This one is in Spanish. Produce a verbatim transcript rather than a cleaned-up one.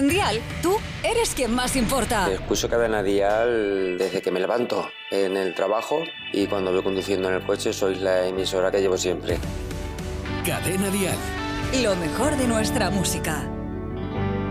En Dial, tú eres quien más importa. Escucho Cadena Dial desde que me levanto en el trabajo y cuando voy conduciendo en el coche. Sois la emisora que llevo siempre. Cadena Dial. Lo mejor de nuestra música.